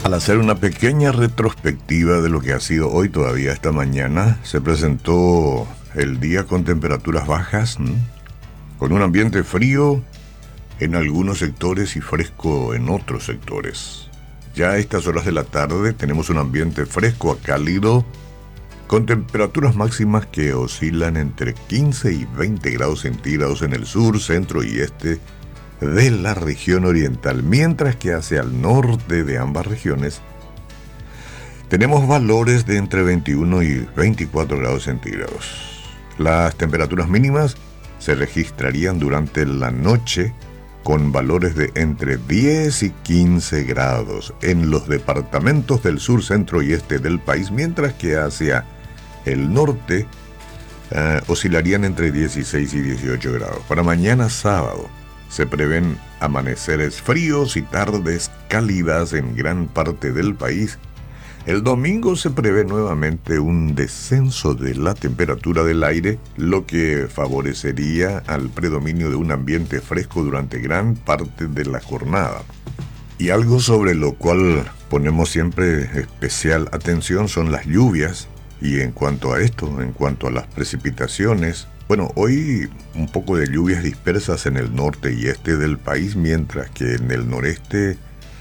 Al hacer una pequeña retrospectiva de lo que ha sido hoy, todavía esta mañana, se presentó el día con temperaturas bajas, con un ambiente frío en algunos sectores y fresco en otros sectores. Ya a estas horas de la tarde tenemos un ambiente fresco a cálido, con temperaturas máximas que oscilan entre 15 y 20 grados centígrados en el sur, centro y este de la región oriental, mientras que hacia el norte de ambas regiones tenemos valores de entre 21 y 24 grados centígrados. Las temperaturas mínimas se registrarían durante la noche con valores de entre 10 y 15 grados en los departamentos del sur, centro y este del país, mientras que hacia el norte oscilarían entre 16 y 18 grados. Para mañana sábado se prevén amaneceres fríos y tardes cálidas en gran parte del país. El domingo se prevé nuevamente un descenso de la temperatura del aire, lo que favorecería al predominio de un ambiente fresco durante gran parte de la jornada. Y algo sobre lo cual ponemos siempre especial atención son las lluvias. Y en cuanto a esto, en cuanto a las precipitaciones, bueno, hoy un poco de lluvias dispersas en el norte y este del país, mientras que en el noreste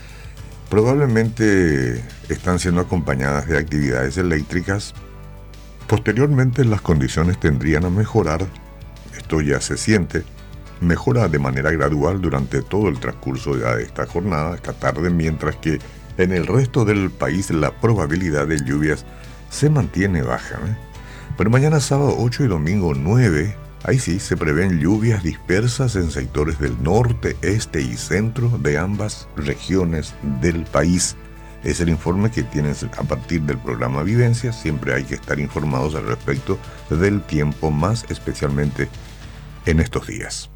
probablemente están siendo acompañadas de actividades eléctricas. Posteriormente las condiciones tendrían a mejorar, esto ya se siente, mejora de manera gradual durante todo el transcurso de esta jornada, esta tarde, mientras que en el resto del país la probabilidad de lluvias se mantiene baja. Pero mañana sábado 8 y domingo 9, ahí sí se prevén lluvias dispersas en sectores del norte, este y centro de ambas regiones del país. Es el informe que tienes a partir del programa Vivencia. Siempre hay que estar informados al respecto del tiempo, más especialmente en estos días.